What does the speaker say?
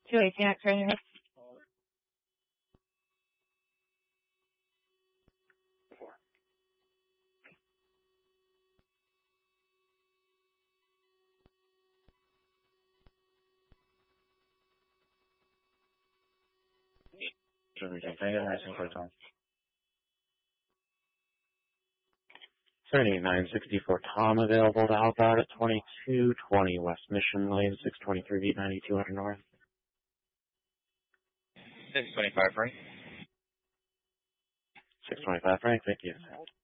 218 X-ray. 3964 Tom available to help out at 2220 West Mission Lane, 623 beat 9200 North. 625 Frank. 625 Frank, thank you.